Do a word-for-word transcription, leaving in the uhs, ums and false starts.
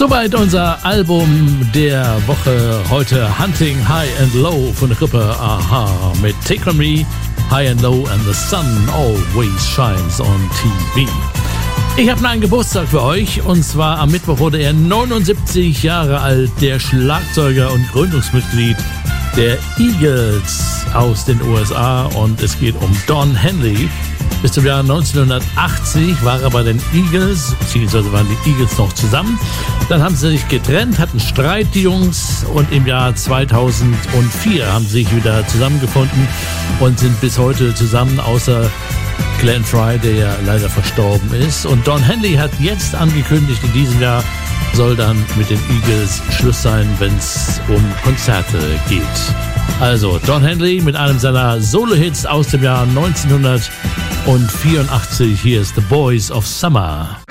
Soweit unser Album der Woche. Heute Hunting High and Low von der Gruppe Aha mit Take On Me, High and Low and the Sun Always Shines on T V. Ich habe einen Geburtstag für euch und zwar am Mittwoch wurde er neunundsiebzig Jahre alt, der Schlagzeuger und Gründungsmitglied der Eagles aus den U S A und es geht um Don Henley. Bis zum Jahr neunzehnhundertachtzig war er bei den Eagles, beziehungsweise waren die Eagles noch zusammen. Dann haben sie sich getrennt, hatten Streit, die Jungs, und im Jahr zweitausendvier haben sie sich wieder zusammengefunden und sind bis heute zusammen, außer Glenn Frey, der ja leider verstorben ist. Und Don Henley hat jetzt angekündigt, in diesem Jahr soll dann mit den Eagles Schluss sein, wenn es um Konzerte geht. Also Don Henley mit einem seiner Solo-Hits aus dem Jahr neunzehnhundertvierundachtzig. Hier ist The Boys of Summer.